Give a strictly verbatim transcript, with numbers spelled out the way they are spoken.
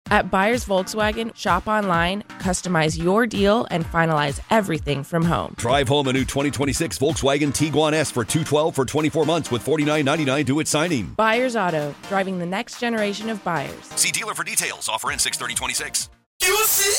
At Buyers Volkswagen, shop online, customize your deal, and finalize everything from home. Drive home a new twenty twenty-six Volkswagen Tiguan S for two hundred twelve dollars for twenty-four months with forty-nine ninety-nine due at signing. Buyers Auto, driving the next generation of buyers. See dealer for details. Offer in six thirty twenty-six. U F C